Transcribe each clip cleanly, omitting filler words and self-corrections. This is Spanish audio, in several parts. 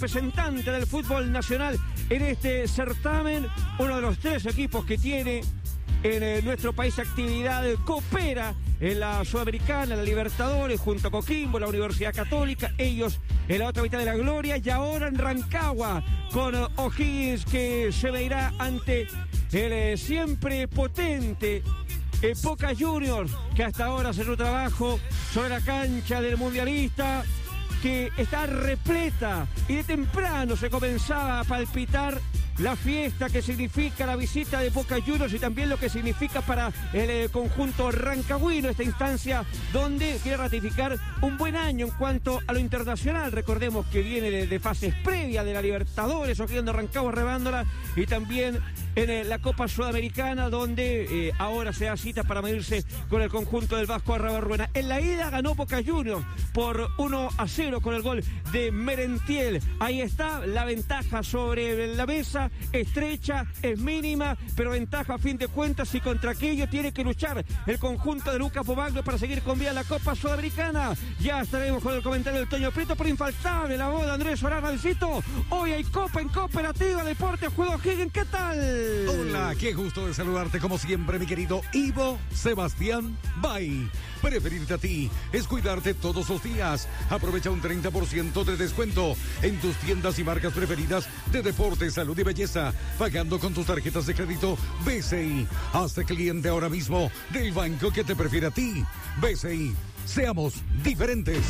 representante del fútbol nacional en este certamen, uno de los 3 equipos que tiene en nuestro país actividad, coopera en la Sudamericana, la Libertadores, junto a Coquimbo, la Universidad Católica, ellos en la otra mitad de la gloria, y ahora en Rancagua con O'Higgins, que se verá ante el siempre potente Boca Juniors, que hasta ahora hace su trabajo sobre la cancha del mundialista, que está repleta, y de temprano se comenzaba a palpitar la fiesta que significa la visita de Boca Juniors y también lo que significa para el conjunto rancagüino esta instancia donde quiere ratificar un buen año en cuanto a lo internacional. Recordemos que viene de fases previas de la Libertadores, O'Higgins Rancagua rebándola, y también en la Copa Sudamericana, donde ahora se da cita para medirse con el conjunto del Vasco Arrabarruena. En la ida ganó Boca Juniors por 1-0 con el gol de Merentiel. Ahí está la ventaja sobre la mesa, estrecha, es mínima, pero ventaja a fin de cuentas, y contra aquello tiene que luchar el conjunto de Lucas Bobaglio para seguir con vida en la Copa Sudamericana. Ya estaremos con el comentario del Toño Prieto, pero infaltable la voz de Andrés Solana Alcito. Hoy hay Copa en Cooperativa Deportes Juego O'Higgins. ¿Qué tal? Hola, qué gusto de saludarte como siempre, mi querido Ivo Sebastián Bay. Preferirte a ti es cuidarte todos los días. Aprovecha un 30% de descuento en tus tiendas y marcas preferidas de deporte, salud y belleza, pagando con tus tarjetas de crédito BCI. Hazte cliente ahora mismo del banco que te prefiere a ti. BCI, seamos diferentes.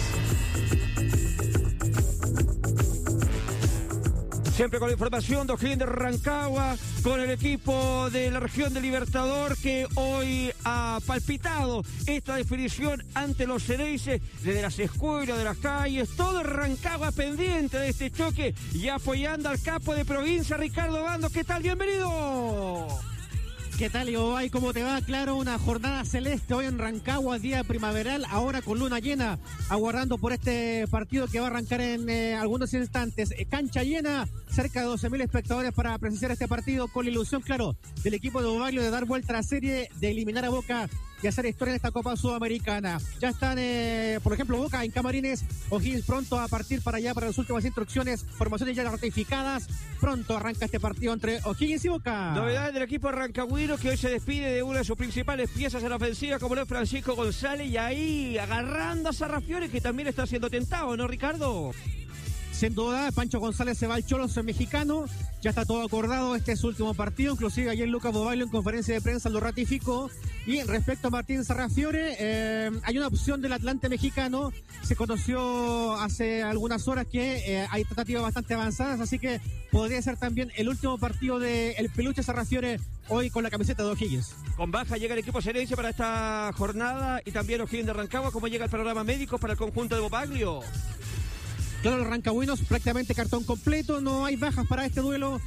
Siempre con la información de O'Higgins de Rancagua, con el equipo de la región de Libertador, que hoy ha palpitado esta definición ante los Ceneices, desde las escuelas, de las calles, todo Rancagua pendiente de este choque y apoyando al capo de provincia, Ricardo Bando. ¿Qué tal? Bienvenido. ¿Qué tal, Ibai? ¿Cómo te va? Claro, una jornada celeste hoy en Rancagua, día primaveral, ahora con luna llena, aguardando por este partido que va a arrancar en algunos instantes. Cancha llena, cerca de 12.000 espectadores para presenciar este partido, con la ilusión, claro, del equipo de Bobaglio de dar vuelta a la serie, de eliminar a Boca y hacer historia en esta Copa Sudamericana. Ya están, por ejemplo, Boca en camarines, O'Higgins pronto a partir para allá para las últimas instrucciones, formaciones ya ratificadas. Pronto arranca este partido entre O'Higgins y Boca. Novedades del equipo rancagüino, que hoy se despide de una de sus principales piezas en la ofensiva, como lo es Francisco González, y ahí agarrando a Sarrafiore, que también está siendo tentado, ¿no, Ricardo? Sin duda, Pancho González se va al Cholos mexicano, ya está todo acordado, este es su último partido, inclusive ayer Lucas Bobaglio en conferencia de prensa lo ratificó. Y respecto a Martín Sarrafiore, hay una opción del Atlante mexicano, se conoció hace algunas horas que hay tratativas bastante avanzadas, así que podría ser también el último partido del peluche Sarrafiore hoy con la camiseta de O'Higgins. Con baja llega el equipo Ceneice para esta jornada, y también O'Higgins de Rancagua. ¿Cómo llega el panorama médico para el conjunto de Bobaglio? Claro, los rancagüinos prácticamente cartón completo, no hay bajas para este duelo,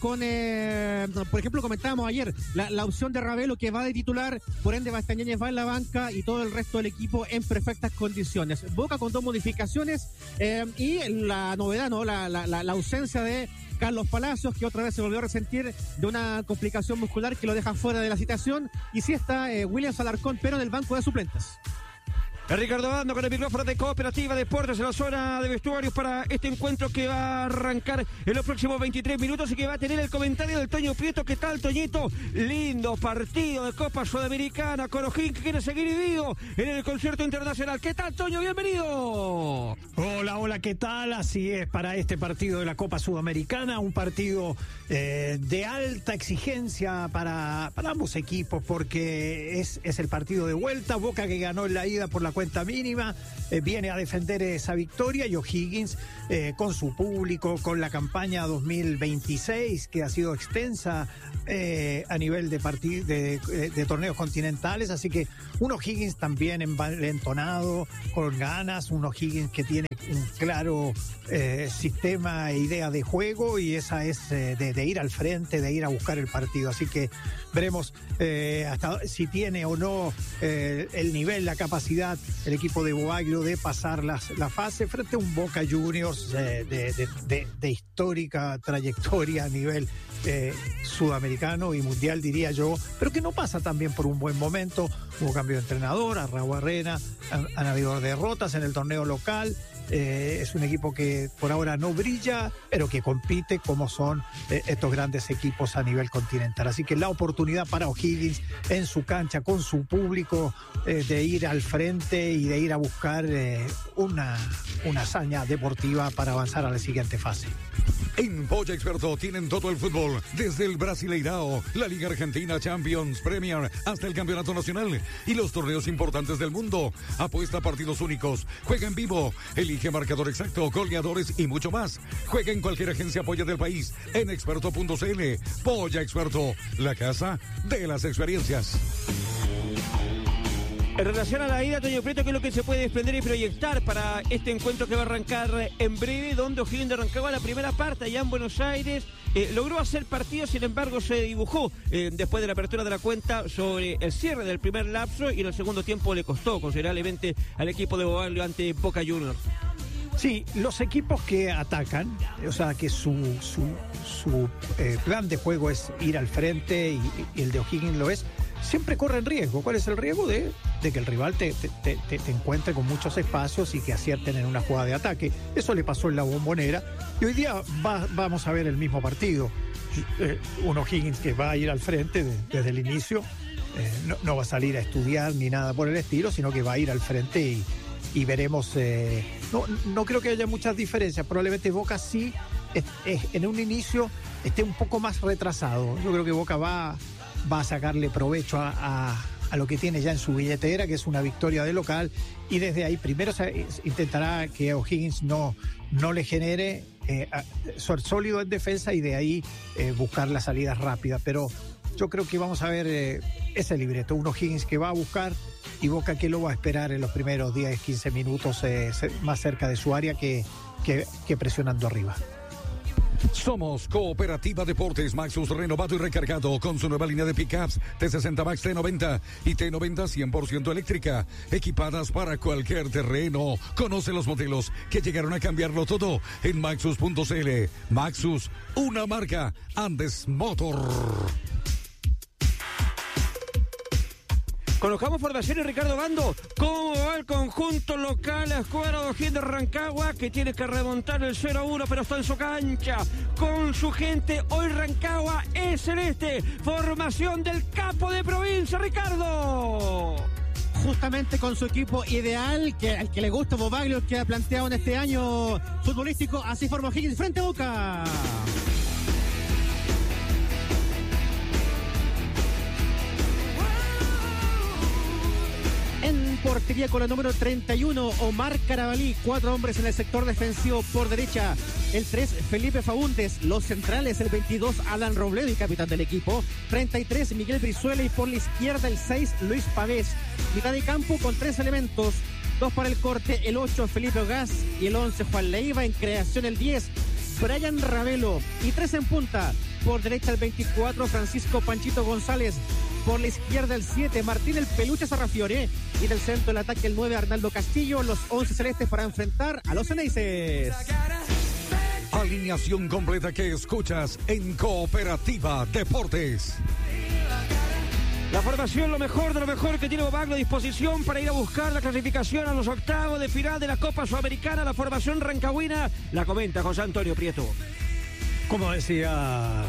por ejemplo, comentábamos ayer, la opción de Ravelo, que va de titular, por ende Bastañeñez va en la banca y todo el resto del equipo en perfectas condiciones. Boca con 2 modificaciones, y la novedad, ¿no? La ausencia de Carlos Palacios, que otra vez se volvió a resentir de una complicación muscular que lo deja fuera de la citación, y sí está Williams Alarcón, pero en el banco de suplentes. Ricardo Bando con el micrófono de Cooperativa Deportes en la zona de vestuarios para este encuentro que va a arrancar en los próximos 23 minutos y que va a tener el comentario del Toño Prieto. ¿Qué tal, Toñito? Lindo partido de Copa Sudamericana con O'Higgins, que quiere seguir vivo en el concierto internacional. ¿Qué tal, Toño? Bienvenido. Hola, ¿qué tal? Así es, para este partido de la Copa Sudamericana, un partido de alta exigencia para ambos equipos, porque es el partido de vuelta. Boca, que ganó en la ida por la cuenta mínima, viene a defender esa victoria, y O'Higgins con su público, con la campaña 2026 que ha sido extensa a nivel de torneos continentales, así que un O'Higgins también envalentonado, con ganas, un O'Higgins que tiene un claro sistema e idea de juego, y esa es de ir al frente, de ir a buscar el partido, así que veremos hasta si tiene o no el nivel, la capacidad el equipo de Bobaglio de pasar la fase frente a un Boca Juniors de histórica trayectoria a nivel sudamericano y mundial, diría yo, pero que no pasa también por un buen momento. Hubo cambio de entrenador, Arrabarrena, han habido derrotas en el torneo local, Es un equipo que por ahora no brilla, pero que compite como son estos grandes equipos a nivel continental. Así que la oportunidad para O'Higgins en su cancha, con su público, de ir al frente y de ir a buscar una hazaña deportiva para avanzar a la siguiente fase. En Polla Experto tienen todo el fútbol, desde el Brasileirao, la Liga Argentina, Champions, Premier, hasta el Campeonato Nacional y los torneos importantes del mundo. Apuesta a partidos únicos, juega en vivo, elige marcador exacto, goleadores y mucho más. Juega en cualquier agencia Polla del país, en experto.cl. Polla Experto, la casa de las experiencias. En relación a la ida, Toño Prieto, ¿qué es lo que se puede desprender y proyectar para este encuentro que va a arrancar en breve, donde O'Higgins de Rancagua la primera parte allá en Buenos Aires logró hacer partido, sin embargo se dibujó después de la apertura de la cuenta sobre el cierre del primer lapso y en el segundo tiempo le costó considerablemente al equipo de Bobaglio ante Boca Juniors? Sí, los equipos que atacan, o sea, que su plan de juego es ir al frente y el de O'Higgins lo es, siempre corren riesgo. ¿Cuál es el riesgo? De que el rival te encuentre con muchos espacios y que acierten en una jugada de ataque. Eso le pasó en la Bombonera y hoy día vamos a ver el mismo partido. Un O'Higgins que va a ir al frente desde el inicio, no va a salir a estudiar ni nada por el estilo, sino que va a ir al frente y veremos. No creo que haya muchas diferencias. Probablemente Boca sí en un inicio esté un poco más retrasado. Yo creo que Boca va a sacarle provecho a lo que tiene ya en su billetera, que es una victoria de local, y desde ahí primero se intentará que O'Higgins no le genere ser sólido en defensa y de ahí buscar las salidas rápidas. Pero yo creo que vamos a ver ese libreto, un O'Higgins que va a buscar y Boca que lo va a esperar en los primeros 10-15 minutos más cerca de su área que presionando arriba. Somos Cooperativa Deportes Maxus, renovado y recargado con su nueva línea de pickups T60 Max, T90 y T90 100% eléctrica, equipadas para cualquier terreno. Conoce los modelos que llegaron a cambiarlo todo en Maxus.cl. Maxus, una marca Andes Motor. Conozcamos formaciones, Ricardo Bando. ¿Cómo va el conjunto local, la escuadra de O'Higgins de Rancagua, que tiene que remontar el 0-1, pero está en su cancha con su gente? Hoy Rancagua es celeste. Formación del capo de provincia, Ricardo. Justamente con su equipo ideal, al que le gusta Bobaglio, que ha planteado en este año futbolístico. Así forma O'Higgins frente a Boca. En portería con el número 31, Omar Carabalí. 4 hombres en el sector defensivo por derecha. El 3, Felipe Faúndez. Los centrales, el 22, Alan Robledo y capitán del equipo. 33, Miguel Brizuela. Y por la izquierda, el 6, Luis Pavés. Mitad de campo con 3 elementos. 2 para el corte, el 8, Felipe Ogaz. Y el 11, Juan Leiva. En creación, el 10, Brian Ravelo. Y 3 en punta. Por derecha, el 24, Francisco Panchito González. Por la izquierda, el 7, Martín el Peluche Sarrafiore. Y del centro del ataque, el 9, Arnaldo Castillo. Los 11 celestes para enfrentar a los Ceneices. Alineación completa que escuchas en Cooperativa Deportes. La formación, lo mejor de lo mejor que tiene Bobaglio a disposición para ir a buscar la clasificación a los octavos de final de la Copa Sudamericana. La formación rancagüina la comenta José Antonio Prieto. Como decía,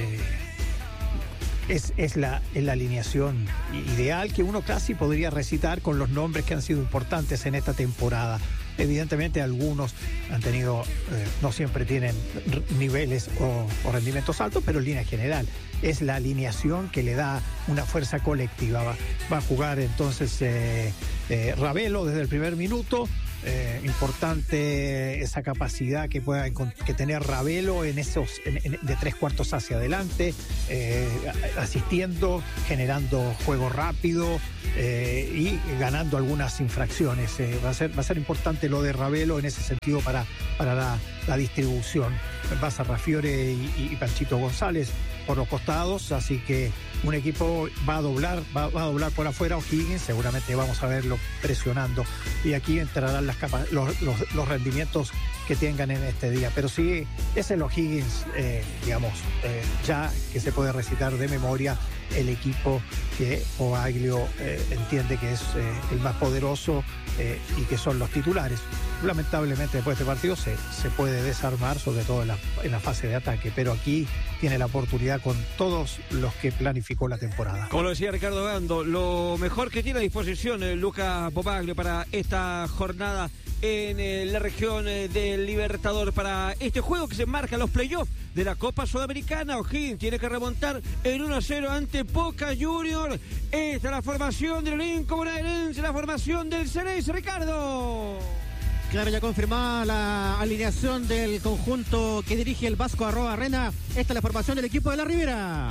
es la alineación ideal que uno casi podría recitar con los nombres que han sido importantes en esta temporada. Evidentemente algunos han tenido, no siempre tienen niveles o rendimientos altos, pero en línea general es la alineación que le da una fuerza colectiva. Va a jugar entonces Ravelo desde el primer minuto. Importante esa capacidad que pueda tener Ravelo en esos de 3/4 hacia adelante, asistiendo, generando juego rápido y ganando algunas infracciones. Va a ser importante lo de Ravelo en ese sentido para la distribución. Va a Sarrafiore y Panchito González por los costados, así que un equipo va a doblar por afuera. O'Higgins seguramente vamos a verlo presionando y aquí entrarán los rendimientos que tengan en este día, pero sí es el O'Higgins, ya que se puede recitar de memoria el equipo que Bobaglio entiende que es el más poderoso y que son los titulares. lamentablemente después de este partido se puede desarmar, sobre todo en la fase de ataque, pero aquí tiene la oportunidad con todos los que planificó la temporada. Como lo decía Ricardo Gando, lo mejor que tiene a disposición Luca Bobaglio para esta jornada en la región del Libertador, para este juego que se marca los playoffs de la Copa Sudamericana. O'Higgins tiene que remontar en 1-0 ante Boca Juniors. Esta es la formación del elenco bonaerense, la formación del Xerez, Ricardo. Claro, ya confirmada la alineación del conjunto que dirige el Vasco Arrobarrena. Esta es la formación del equipo de la Ribera.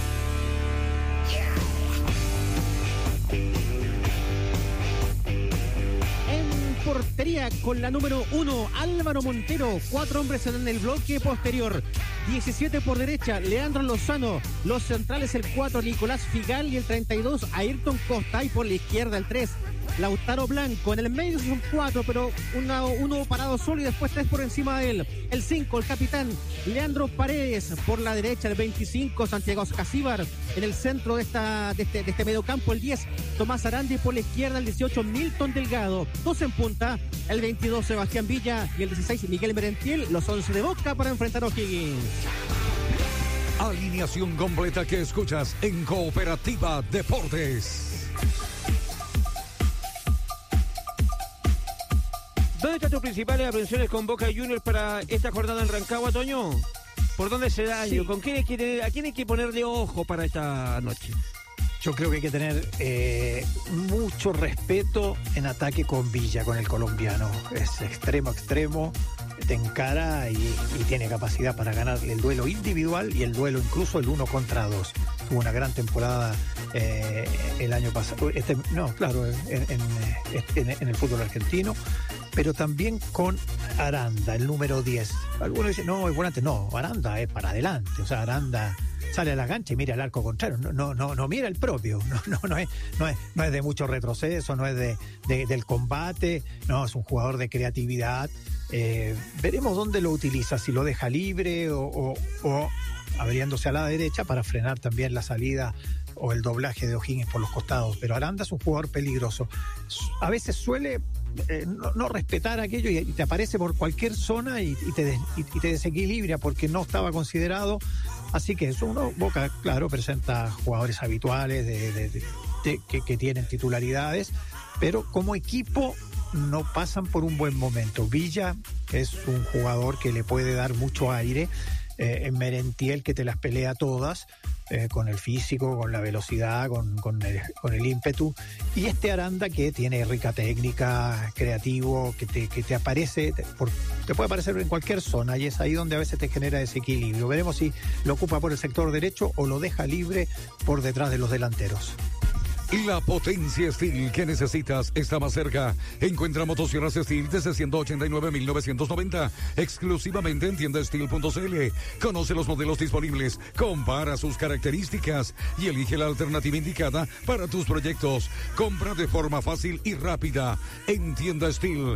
Portería con la número 1, Álvaro Montero. 4 hombres en el bloque posterior. 17 por derecha, Leandro Lozano. Los centrales, el 4, Nicolás Figal, y el 32, Ayrton Costa. Y por la izquierda, el 3, Lautaro Blanco. En el medio son 4, pero uno parado solo y después 3 por encima de él. El 5, el capitán Leandro Paredes. Por la derecha, el 25, Santiago Casíbar. En el centro de este mediocampo, el 10, Tomás Arandi. Por la izquierda, el 18, Milton Delgado. 2 en punta, el 22, Sebastián Villa. Y el 16, Miguel Merentiel. Los 11 de Boca para enfrentar a O'Higgins. Alineación completa que escuchas en Cooperativa Deportes. ¿Dónde están tus principales aprensiones con Boca Juniors para esta jornada en Rancagua, Toño? ¿Por dónde se da? Sí. ¿Con quién ¿A quién hay que ponerle ojo para esta noche? Yo creo que hay que tener mucho respeto en ataque con Villa, con el colombiano. Es extremo, te encara y tiene capacidad para ganar el duelo individual y el duelo incluso el 1 contra 2. Tuvo una gran temporada el año pasado, en el fútbol argentino, pero también con Aranda, el número 10. Algunos dicen, no, es volante. No, Aranda es para adelante, o sea, Aranda sale a la cancha y mira el arco contrario, no mira el propio, no es de mucho retroceso, no es del combate, no, es un jugador de creatividad. Veremos dónde lo utiliza, si lo deja libre o abriéndose a la derecha para frenar también la salida o el doblaje de O'Higgins por los costados, pero Aranda es un jugador peligroso. A veces suele no respetar aquello y te aparece por cualquier zona y te desequilibra porque no estaba considerado. Así que eso Boca, claro, presenta jugadores habituales que tienen titularidades, pero como equipo no pasan por un buen momento. Villa es un jugador que le puede dar mucho aire, en Merentiel que te las pelea todas, con el físico, con la velocidad, con el ímpetu, y este Aranda que tiene rica técnica, creativo, que te aparece, te puede aparecer en cualquier zona, y es ahí donde a veces te genera desequilibrio. Veremos si lo ocupa por el sector derecho o lo deja libre por detrás de los delanteros. La potencia Steel que necesitas está más cerca. Encuentra motosierras Steel desde 189.990 exclusivamente en tiendasteel.cl. Conoce los modelos disponibles, compara sus características y elige la alternativa indicada para tus proyectos. Compra de forma fácil y rápida en tiendasteel.cl.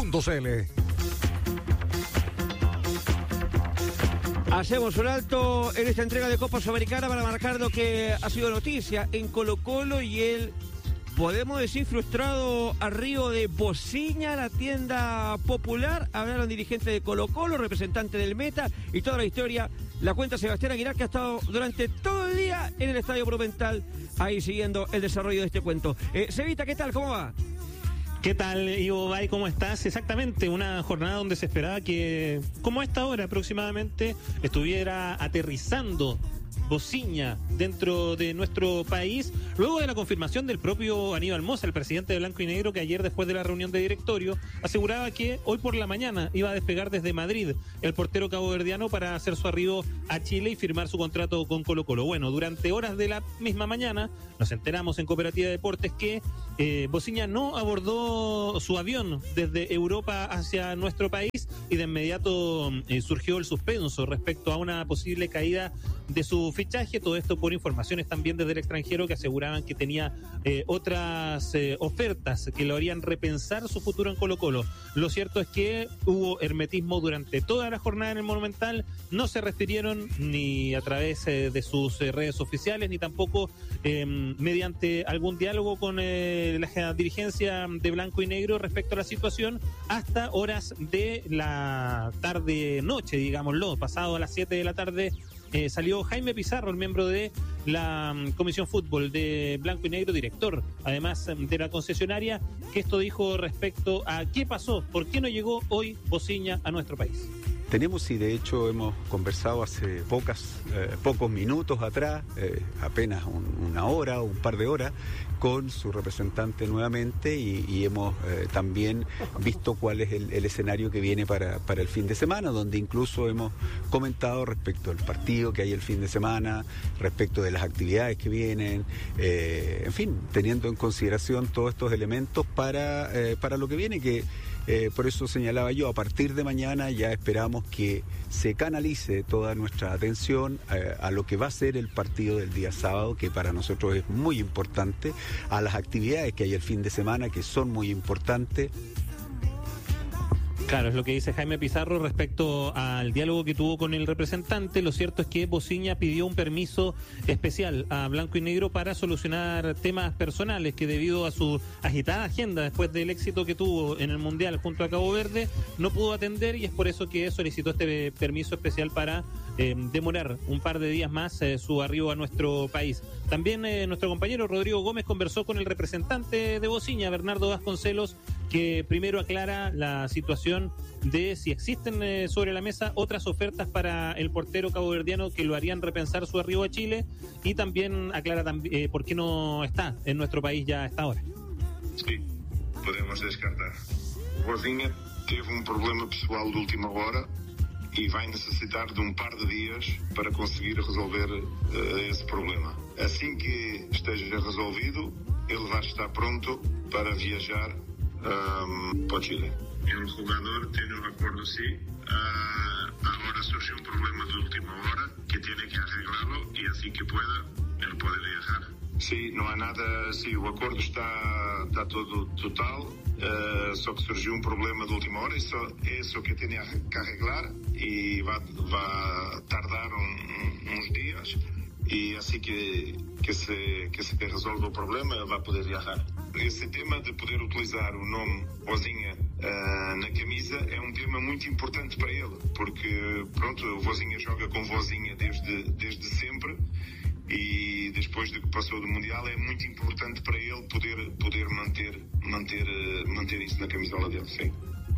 Hacemos un alto en esta entrega de Copa Sudamericana para marcar lo que ha sido noticia en Colo-Colo y el, podemos decir, frustrado arribo de Bociña, la tienda popular. Hablaron dirigentes de Colo-Colo, representante del Meta, y toda la historia la cuenta Sebastián Aguilar, que ha estado durante todo el día en el Estadio Monumental, ahí siguiendo el desarrollo de este cuento. Cevita, ¿qué tal? ¿Cómo va? ¿Qué tal, Ivo Bay? ¿Cómo estás? Exactamente, una jornada donde se esperaba que, como a esta hora aproximadamente, estuviera aterrizando Bociña dentro de nuestro país, luego de la confirmación del propio Aníbal Mosa, el presidente de Blanco y Negro, que ayer, después de la reunión de directorio, aseguraba que hoy por la mañana iba a despegar desde Madrid el portero caboverdiano para hacer su arribo a Chile y firmar su contrato con Colo-Colo. Bueno, durante horas de la misma mañana nos enteramos en Cooperativa Deportes que Bociña no abordó su avión desde Europa hacia nuestro país y de inmediato surgió el suspenso respecto a una posible caída de su fichaje. Todo esto por informaciones también desde el extranjero que aseguraban que tenía otras ofertas que lo harían repensar su futuro en Colo-Colo. Lo cierto es que hubo hermetismo durante toda la jornada en el Monumental. No se refirieron ni a través de sus redes oficiales ni tampoco mediante algún diálogo con la dirigencia de Blanco y Negro respecto a la situación hasta horas de la tarde-noche, digámoslo, pasado a las 7 de la tarde. Salió Jaime Pizarro, el miembro de la Comisión Fútbol de Blanco y Negro, director, además de la concesionaria, que esto dijo respecto a qué pasó, por qué no llegó hoy Bociña a nuestro país. Tenemos, y de hecho hemos conversado hace pocos minutos atrás, apenas una hora o un par de horas, con su representante nuevamente y hemos también visto cuál es el escenario que viene para el fin de semana, donde incluso hemos comentado respecto al partido que hay el fin de semana, respecto de las actividades que vienen, en fin, teniendo en consideración todos estos elementos para lo que viene, que por eso señalaba yo, a partir de mañana ya esperamos que se canalice toda nuestra atención a lo que va a ser el partido del día sábado, que para nosotros es muy importante, a las actividades que hay el fin de semana, que son muy importantes. Claro, es lo que dice Jaime Pizarro respecto al diálogo que tuvo con el representante. Lo cierto es que Bociña pidió un permiso especial a Blanco y Negro para solucionar temas personales que, debido a su agitada agenda después del éxito que tuvo en el Mundial junto a Cabo Verde, no pudo atender, y es por eso que solicitó este permiso especial para demorar un par de días más su arribo a nuestro país. También nuestro compañero Rodrigo Gómez conversó con el representante de Bociña, Bernardo Vasconcelos, que primero aclara la situación de si existen sobre la mesa otras ofertas para el portero caboverdiano que lo harían repensar su arribo a Chile, y también aclara por qué no está en nuestro país ya a esta hora. Sí, podemos descartar. Bociña teve problema pessoal de última hora e vai necessitar de par de dias para conseguir resolver esse problema. Assim que esteja resolvido, ele vai estar pronto para viajar para Chile. El jugador tiene un acuerdo, sí. Ahora surgió un problema de última hora que tiene que arreglarlo, y así que pueda, él puede viajar. Sí, no hay nada, sí, o acordo está todo total, só que surgiu um problema de última hora, isso que tem que arreglar, e vai tardar uns dias, e assim que se resolve o problema, ele vai poder viajar. Esse tema de poder utilizar o nome Bociña na camisa é tema muito importante para ele, porque pronto, o Bociña joga com Bociña desde sempre, e depois de que passou do Mundial é muito importante para ele poder manter isso na camisola dele, sim.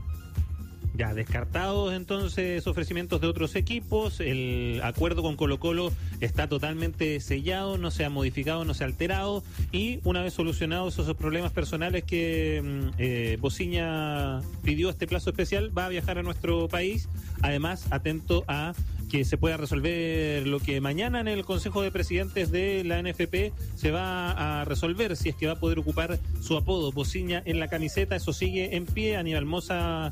Ya, descartados entonces ofrecimientos de otros equipos. El acuerdo con Colo-Colo está totalmente sellado, no se ha modificado, no se ha alterado, y una vez solucionados esos problemas personales que Bociña pidió este plazo especial, va a viajar a nuestro país, además atento a que se pueda resolver lo que mañana en el Consejo de Presidentes de la NFP se va a resolver, si es que va a poder ocupar su apodo Bociña en la camiseta. Eso sigue en pie. Aníbal Mosa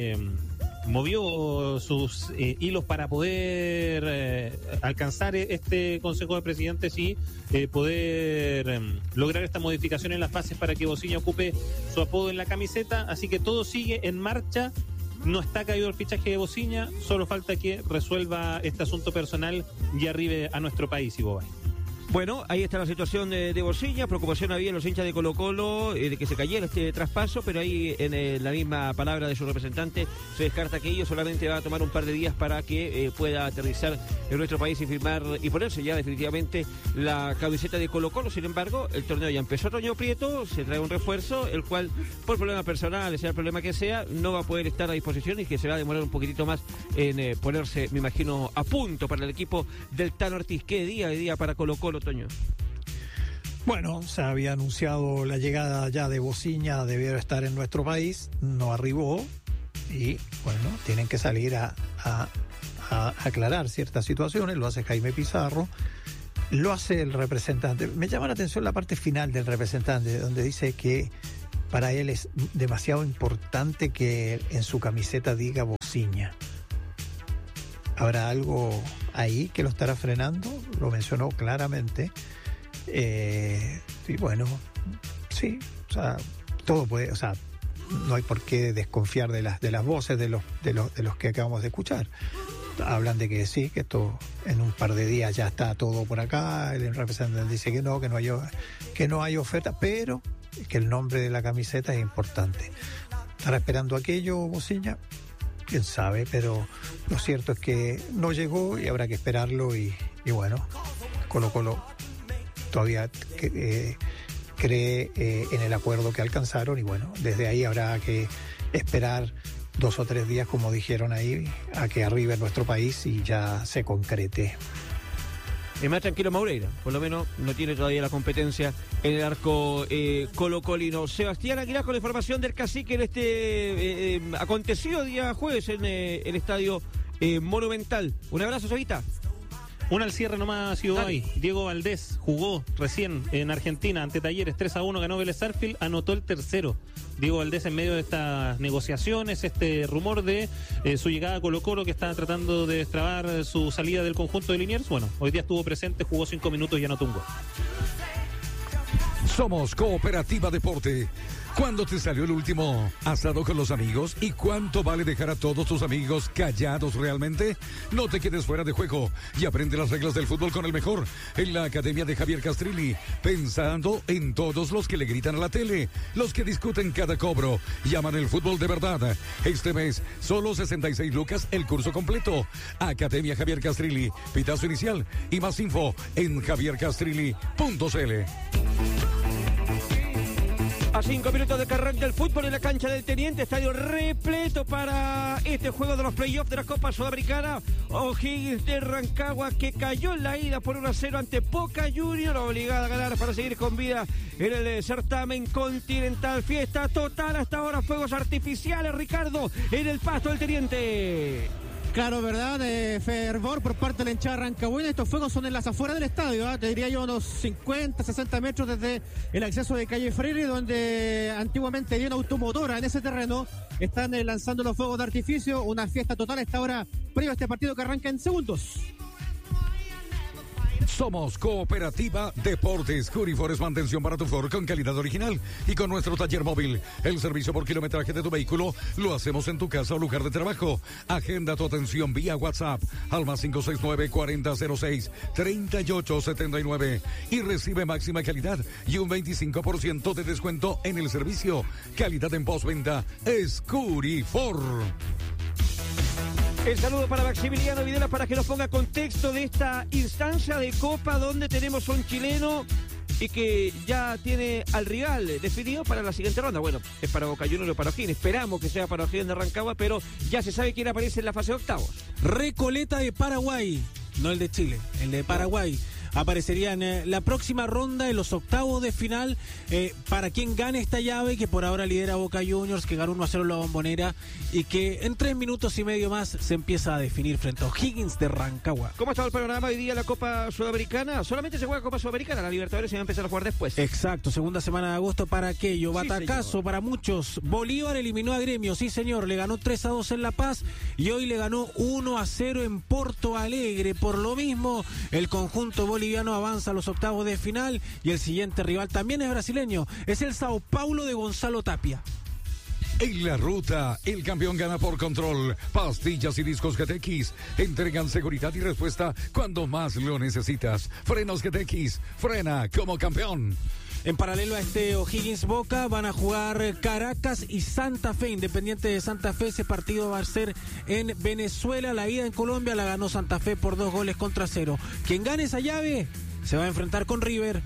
movió sus hilos para poder alcanzar este Consejo de Presidentes y poder lograr esta modificación en las bases para que Bociña ocupe su apodo en la camiseta. Así que todo sigue en marcha. No está caído el fichaje de Bociña, solo falta que resuelva este asunto personal y arribe a nuestro país, Ibobay. Bueno, ahí está la situación de Bociña. Preocupación había en los hinchas de Colo-Colo de que se cayera este traspaso, pero ahí en la misma palabra de su representante se descarta que ello solamente va a tomar un par de días para que pueda aterrizar en nuestro país y firmar y ponerse ya definitivamente la camiseta de Colo-Colo. Sin embargo, el torneo ya empezó. Toño Prieto se trae un refuerzo, el cual por problemas personales, sea el problema que sea, no va a poder estar a disposición y que se va a demorar un poquitito más en ponerse, me imagino, a punto para el equipo del Tano Ortiz. ¿Qué día para Colo-Colo, Toño? Bueno, se había anunciado la llegada ya de Bociña, debiera estar en nuestro país, no arribó, y bueno, tienen que salir a aclarar ciertas situaciones. Lo hace Jaime Pizarro, lo hace el representante. Me llama la atención la parte final del representante, donde dice que para él es demasiado importante que en su camiseta diga Bociña. Bociña. ¿Habrá algo ahí que lo estará frenando? Lo mencionó claramente. Y bueno, sí, o sea, todo puede, o sea, no hay por qué desconfiar de las voces de los que acabamos de escuchar. Hablan de que sí, que esto en un par de días ya está todo por acá. El representante dice que no hay oferta, pero que el nombre de la camiseta es importante. ¿Estará esperando aquello, Bociña? Quién sabe, pero lo cierto es que no llegó y habrá que esperarlo y bueno, Colo-Colo todavía cree en el acuerdo que alcanzaron y bueno, desde ahí habrá que esperar 2 o 3 días, como dijeron ahí, a que arribe en nuestro país y ya se concrete. Es más tranquilo Maureira, por lo menos no tiene todavía la competencia en el arco colocolino. Sebastián Aguilar con la información del Cacique en este acontecido día jueves en el Estadio Monumental. Un abrazo, Sebita. Una al cierre nomás, Ibai. Diego Valdés jugó recién en Argentina ante Talleres 3-1, ganó Vélez Sarsfield, anotó el tercero. Diego Valdés en medio de estas negociaciones, este rumor de su llegada a Colo-Colo, que está tratando de destrabar su salida del conjunto de Liniers. Bueno, hoy día estuvo presente, jugó 5 minutos y anotó un gol. Somos Cooperativa Deporte. ¿Cuándo te salió el último asado con los amigos? ¿Y cuánto vale dejar a todos tus amigos callados realmente? No te quedes fuera de juego y aprende las reglas del fútbol con el mejor en la Academia de Javier Castrilli, pensando en todos los que le gritan a la tele, los que discuten cada cobro y aman el fútbol de verdad. Este mes, solo 66 lucas el curso completo. Academia Javier Castrilli, pitazo inicial y más info en javiercastrilli.cl. A 5 minutos de que arranca el fútbol en la cancha del Teniente, estadio repleto para este juego de los playoffs de la Copa Sudamericana. O'Higgins de Rancagua, que cayó en la ida por 1-0 ante Boca Juniors, obligada a ganar para seguir con vida en el certamen continental. Fiesta total hasta ahora, fuegos artificiales, Ricardo, en el pasto del Teniente. Claro, ¿verdad? Fervor por parte de la hinchada rancagüina. Estos fuegos son en las afueras del estadio, te diría yo unos 50, 60 metros desde el acceso de calle Freire, donde antiguamente había una automotora en ese terreno. Están lanzando los fuegos de artificio, una fiesta total a esta hora, previo a este partido que arranca en segundos. Somos Cooperativa Deportes. Curiforest, mantención para tu Ford con calidad original y con nuestro taller móvil. El servicio por kilometraje de tu vehículo lo hacemos en tu casa o lugar de trabajo. Agenda tu atención vía WhatsApp al más 569-4006-3879 y recibe máxima calidad y un 25% de descuento en el servicio. Calidad en postventa es Curifor. El saludo para Maximiliano Videla para que nos ponga contexto de esta instancia de Copa donde tenemos a un chileno y que ya tiene al rival definido para la siguiente ronda. Bueno, es para Boca Juniors o para O'Higgins. Esperamos que sea para O'Higgins de Rancagua, pero ya se sabe quién aparece en la fase de octavos. Recoleta de Paraguay, no el de Chile, el de Paraguay. Aparecería en la próxima ronda de los octavos de final para quien gane esta llave, que por ahora lidera Boca Juniors, que ganó 1-0 en la Bombonera y que en 3 minutos y medio más se empieza a definir frente a O'Higgins de Rancagua. ¿Cómo está el panorama hoy día en la Copa Sudamericana? Solamente se juega Copa Sudamericana, la Libertadores se va a empezar a jugar después. Exacto, segunda semana de agosto para aquello. Batacazo señor. Para muchos. Bolívar eliminó a Gremio, sí señor, le ganó 3-2 en La Paz y hoy le ganó 1-0 en Porto Alegre. Por lo mismo, el conjunto boliviano avanza a los octavos de final y el siguiente rival también es brasileño, es el Sao Paulo de Gonzalo Tapia. En la ruta, el campeón gana por control. Pastillas y discos GTX entregan seguridad y respuesta cuando más lo necesitas. Frenos GTX, frena como campeón. En paralelo a este O'Higgins Boca van a jugar Caracas y Santa Fe. Independiente de Santa Fe, ese partido va a ser en Venezuela. La ida en Colombia la ganó Santa Fe por 2-0. Quien gane esa llave se va a enfrentar con River.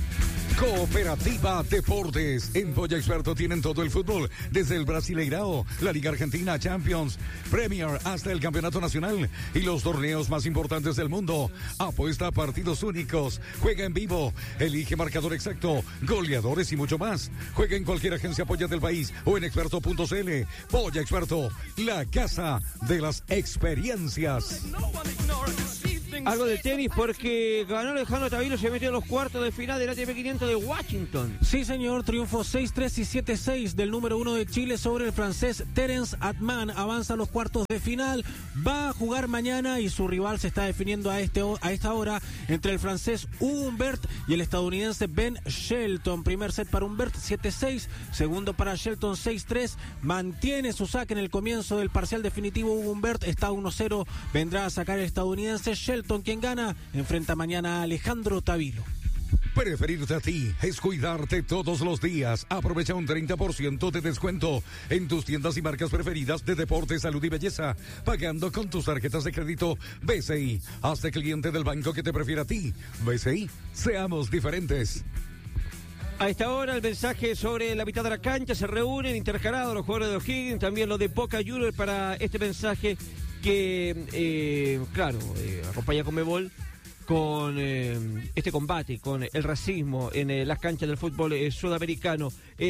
Cooperativa Deportes. En Polla Experto tienen todo el fútbol, desde el Brasileirao, la Liga Argentina, Champions, Premier, hasta el Campeonato Nacional y los torneos más importantes del mundo. Apuesta a partidos únicos, juega en vivo, elige marcador exacto, goleadores y mucho más. Juega en cualquier agencia Polla del país o en experto.cl. Polla Experto, la casa de las experiencias. algo del tenis porque ganó Alejandro Tavilo, se metió a los cuartos de final del ATP 500 de Washington. Sí, señor, triunfo 6-3 y 7-6 del número 1 de Chile sobre el francés Terence Atman. Avanza a los cuartos de final, va a jugar mañana y su rival se está definiendo a esta hora entre el francés Humbert y el estadounidense Ben Shelton. Primer set para Humbert, 7-6, segundo para Shelton, 6-3. Mantiene su saque en el comienzo del parcial definitivo. Humbert está 1-0, vendrá a sacar el estadounidense Shelton. Quien gana enfrenta mañana a Alejandro Tavilo. Preferirte a ti es cuidarte todos los días. Aprovecha un 30% de descuento en tus tiendas y marcas preferidas de deporte, salud y belleza, pagando con tus tarjetas de crédito BCI. Hazte cliente del banco que te prefiera a ti. BCI, seamos diferentes. A esta hora el mensaje sobre la mitad de la cancha, se reúnen intercalados los jugadores de O'Higgins, también los de Boca Juniors para este mensaje que, acompaña con Conmebol con este combate, con el racismo en las canchas del fútbol sudamericano.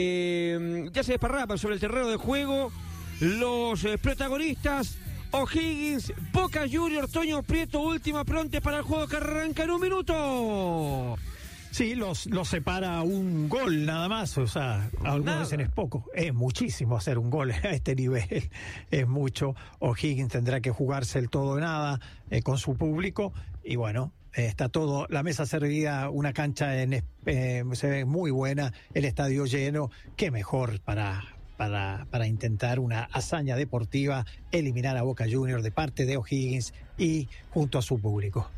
Ya se desparrapan sobre el terreno de juego los protagonistas. O'Higgins, Boca Juniors, Toño Prieto, última pronta para el juego que arranca en un minuto. Sí, los separa un gol nada más, o sea, algunos dicen es poco, es muchísimo hacer un gol a este nivel, es mucho. O'Higgins tendrá que jugarse el todo o nada con su público y bueno, está todo, la mesa servida, una cancha se ve muy buena, el estadio lleno, qué mejor para intentar una hazaña deportiva, eliminar a Boca Juniors de parte de O'Higgins y junto a su público.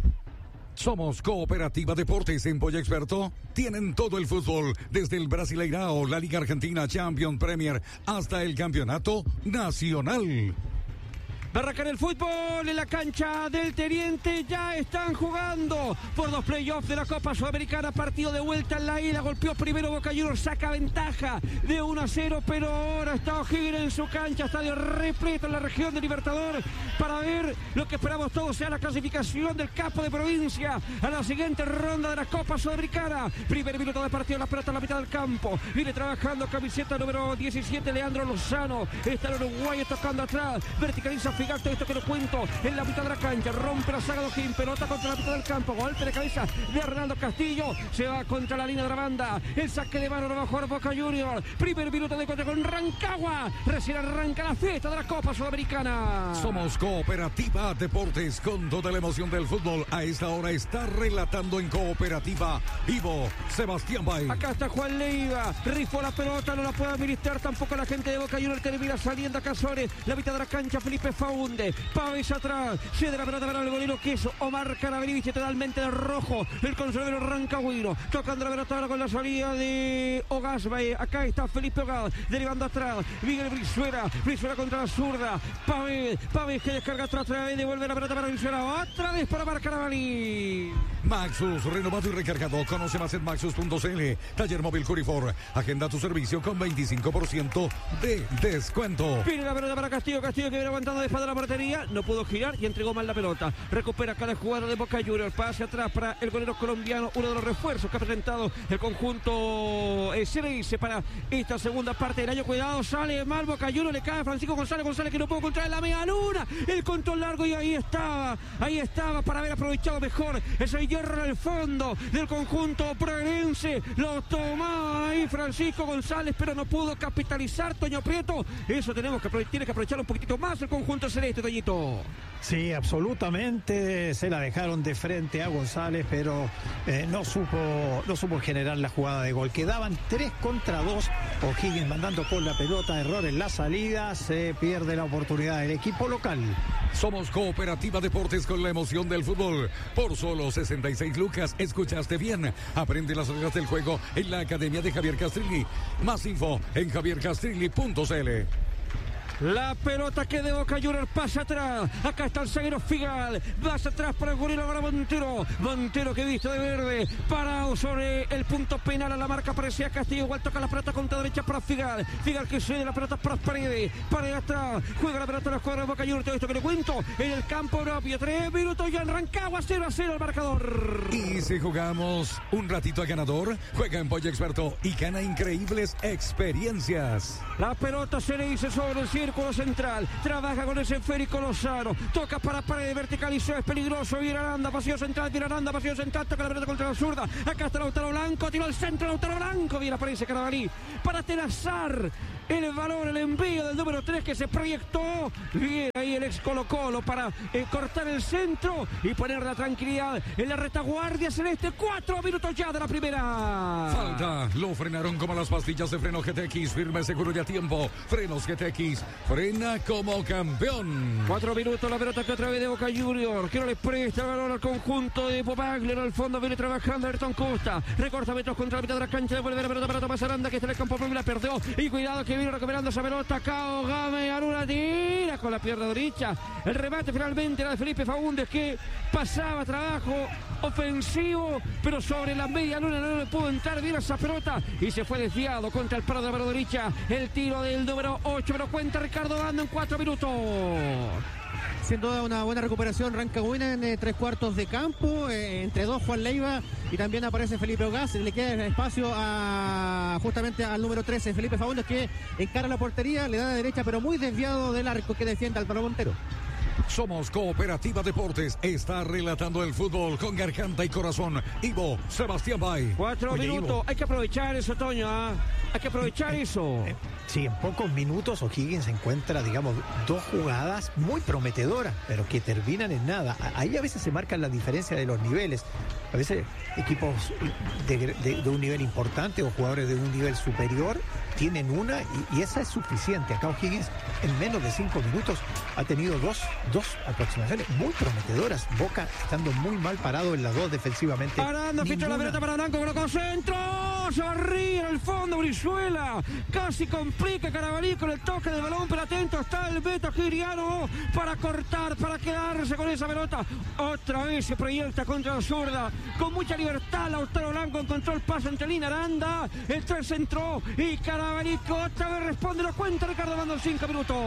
Somos Cooperativa Deportes en Polla Experto. Tienen todo el fútbol, desde el Brasileirao, la Liga Argentina, Champions, Premier, hasta el Campeonato Nacional. Va a arrancar el fútbol en la cancha del Teniente. Ya están jugando por los playoffs de la Copa Sudamericana. Partido de vuelta en la ida. Golpeó primero Boca Juniors. Saca ventaja de 1-0. Pero ahora está O'Higgins en su cancha. Estadio repleto en la región de Libertador. Para ver lo que esperamos todos sea la clasificación del capo de provincia a la siguiente ronda de la Copa Sudamericana. Primer minuto de partido. La pelota en la mitad del campo. Viene trabajando camiseta número 17. Leandro Lozano. Está el uruguayo tocando atrás. Verticaliza Figal, todo esto que lo cuento en la mitad de la cancha, rompe la saga de O'Higgins, pelota contra la mitad del campo, golpe de cabeza de Hernando Castillo, se va contra la línea de la banda, el saque de mano lo va a jugar Boca Juniors, primer minuto de encuentro con Rancagua, recién arranca la fiesta de la Copa Sudamericana. Somos Cooperativa Deportes con toda la emoción del fútbol. A esta hora está relatando en Cooperativa Ivo Sebastián Bay. Acá está Juan Leiva, rifó la pelota, no la puede administrar tampoco la gente de Boca Juniors, termina saliendo a Casores, la mitad de la cancha, Felipe Faunde, Pávez atrás, cede la pelota para el golero que es Omar Carabrivich, totalmente de rojo, el conservador Rancagüino, tocando la pelota ahora con la salida de Ogasbay, acá está Felipe Ogaz, derivando atrás, Miguel Brizuela contra la zurda, Pávez que descarga atrás, otra vez devuelve la pelota para Brizuela, otra vez para Omar Carabrivich. Maxus, renovado y recargado, conoce más en maxus.cl, taller móvil Curifor, agenda tu servicio con 25% de descuento. Viene la pelota para Castillo que viene aguantando de espalda la portería, no pudo girar y entregó mal la pelota. Recupera cada jugador de Boca Juniors, pase atrás para el golero colombiano, uno de los refuerzos que ha presentado el conjunto Cereise para esta segunda parte del año. Cuidado, sale mal Boca Juniors, le cae a Francisco González que no pudo contraer la media luna, el control largo y ahí estaba para haber aprovechado mejor ese hierro en el fondo del conjunto progrense, lo toma ahí Francisco González, pero no pudo capitalizar Toño Prieto. Eso tiene que aprovechar un poquitito más el conjunto celeste, Toñito. Sí, absolutamente, se la dejaron de frente a González, pero no supo generar la jugada de gol. Quedaban 3 contra 2, O'Higgins mandando por la pelota, error en la salida, se pierde la oportunidad del equipo local. Somos Cooperativa Deportes con la emoción del fútbol. Por solo 66 lucas, escuchaste bien. Aprende las reglas del juego en la Academia de Javier Castrilli. Más info en javiercastrilli.cl. La pelota que de Boca Juniors pasa atrás. Acá está el zaguero Figal. Vas atrás para el golero ahora Montero que viste de verde. Parado sobre el punto penal a la marca. Parecía Castillo. Igual toca la pelota contra derecha para Figal. Figal que cede la pelota para Paredes. Paredes atrás. Juega la pelota a la escuadra de Boca Juniors. Todo esto que le cuento en el campo propio. 3 minutos ya en Rancagua. 0-0 el marcador. Y si jugamos un ratito a ganador, juega en Polla Experto y gana increíbles experiencias. La pelota se le dice sobre el cielo. círculo central, trabaja con ese esférico Lozano, toca para pared, verticalizó, es peligroso, viene Aranda, pasillo central, toca la pelota contra la zurda, acá está Lautaro Blanco, tiró al centro Lautaro Blanco, bien aparece Carabalí, para Tenazar, el valor, el envío del número 3 que se proyectó, bien ahí el ex Colo Colo para cortar el centro y poner la tranquilidad en la retaguardia celeste, 4 minutos ya de la primera. Falta, lo frenaron como las pastillas de freno GTX, firme, seguro y a tiempo. Frenos GTX, frena como campeón. 4 minutos, la pelota que otra vez de Boca Junior, que no le presta el valor al conjunto de Popagler, al fondo viene trabajando Ayrton Costa, recorta metros contra la mitad de la cancha, devuelve la pelota para Tomás Aranda, que está en el campo, la perdió, y cuidado que vino recuperando esa pelota, Cao Game, Aruna tira con la pierna derecha, el remate finalmente era de Felipe Faúndez, que pasaba trabajo ofensivo, pero sobre la media luna no le pudo entrar bien esa pelota y se fue desviado contra el palo de la mano derecha, el tiro del número 8, pero cuenta Ricardo Bando en 4 minutos. Sin duda una buena recuperación Rancagüina en 3/4 de campo, entre dos Juan Leiva y también aparece Felipe Ogaz, le queda espacio justamente al número 13 Felipe Faúndez, que encara la portería, le da de derecha pero muy desviado del arco que defiende Álvaro Montero. Somos Cooperativa Deportes, está relatando el fútbol con garganta y corazón, Ivo Sebastián Bay. 4 minutos, Ivo, hay que aprovechar eso, Toño, hay que aprovechar eso. Sí, en pocos minutos O'Higgins encuentra, digamos, 2 jugadas muy prometedoras, pero que terminan en nada. Ahí a veces se marcan la diferencia de los niveles. A veces equipos de un nivel importante o jugadores de un nivel superior tienen una y esa es suficiente. Acá O'Higgins en menos de 5 minutos ha tenido dos aproximaciones muy prometedoras. Boca estando muy mal parado en las 2 defensivamente. Aranda ficha la pelota para Blanco, colocó centro, se ríe en el fondo Brizuela, casi complica Carabalí con el toque del balón, pero atento está el Beto Giriano para cortar, para quedarse con esa pelota. Otra vez se proyecta contra la zurda, con mucha libertad Lautaro Blanco encontró el paso entre Lina Aranda, el 3 entró y Carabalí otra vez responde, lo cuenta Ricardo Bando en 5 minutos.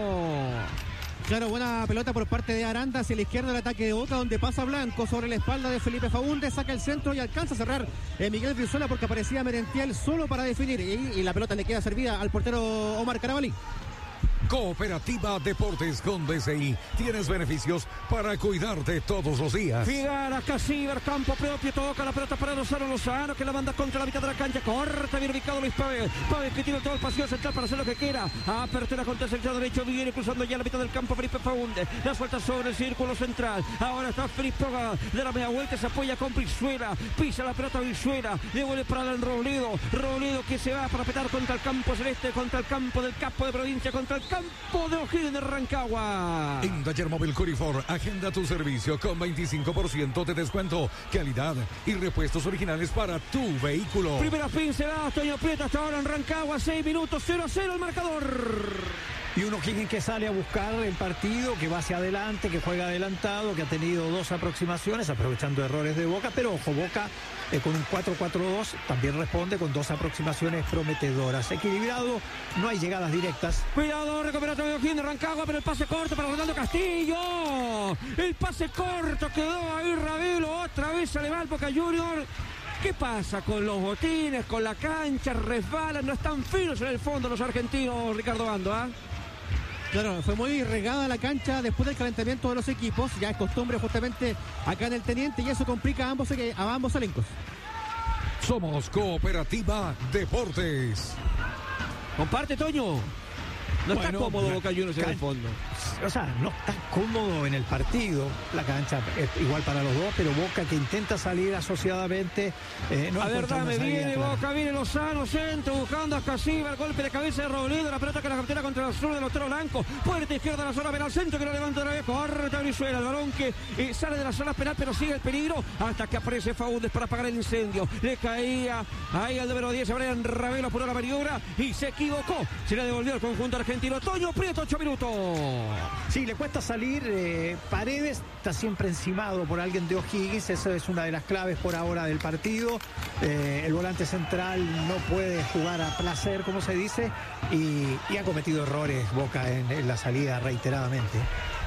Claro, buena pelota por parte de Aranda hacia la izquierda, el ataque de Boca, donde pasa Blanco sobre la espalda de Felipe Faúndez, saca el centro y alcanza a cerrar Miguel Brizuela porque aparecía Merentiel solo para definir y la pelota le queda servida al portero Omar Carabalí. Cooperativa Deportes con DCI. Tienes beneficios para cuidarte todos los días. Figara, Casíbar, campo propio, toca la pelota para Lozano, que la manda contra la mitad de la cancha, corta, bien ubicado Luis Pávez que tiene todo el pasillo central para hacer lo que quiera, apertura contra el sector derecho, viene cruzando ya la mitad del campo Felipe Faúndez, la suelta sobre el círculo central, ahora está Felipe Ogaz, de la media vuelta se apoya con Brizuela, pisa la pelota Brizuela, devuelve para el Robledo que se va para petar contra el campo celeste, contra el campo del Capo de Provincia, contra el campo de O'Higgins de Rancagua. En Taller Móvil Curifor, agenda tu servicio con 25% de descuento, calidad y repuestos originales para tu vehículo. Primera pincelada, Toño Prieto hasta ahora en Rancagua, 6 minutos, 0-0 el marcador. Y un O'Higgins que sale a buscar el partido, que va hacia adelante, que juega adelantado, que ha tenido 2 aproximaciones, aprovechando errores de Boca, pero ojo, Boca con un 4-4-2 también responde con 2 aproximaciones prometedoras. Equilibrado, no hay llegadas directas. Cuidado, recuperación de O'Higgins de Rancagua, pero el pase corto para Ronaldo Castillo. El pase corto quedó ahí Ravelo, otra vez se le va al Boca Junior. ¿Qué pasa con los botines, con la cancha? Resbalan, no están finos en el fondo los argentinos, Ricardo Bando, Claro, fue muy regada la cancha después del calentamiento de los equipos. Ya es costumbre justamente acá en el Teniente y eso complica a ambos elencos. Somos Cooperativa Deportes. Comparte, Toño. No está cómodo Boca Juniors en el fondo. O sea, no está cómodo en el partido. La cancha es igual para los dos, pero Boca que intenta salir asociadamente. No, a ver, dame, viene clara. Boca, viene Lozano, centro, buscando a Casíbar, golpe de cabeza de Robledo, la pelota que la captura contra el sur de Lautaro Blanco. Puerta izquierda de la zona penal, centro que lo levanta otra vez, corta Brizuela, el balón que sale de la zona penal, pero sigue el peligro hasta que aparece Faúndez para apagar el incendio. Le caía ahí al número 10, Brian Ravelo apuró la maniobra y se equivocó. Se la devolvió al conjunto argentino. Toño Prieto, 8 minutos. Sí, le cuesta salir. Paredes está siempre encimado por alguien de O'Higgins. Esa es una de las claves por ahora del partido. El volante central no puede jugar a placer, como se dice, y ha cometido errores Boca en la salida reiteradamente.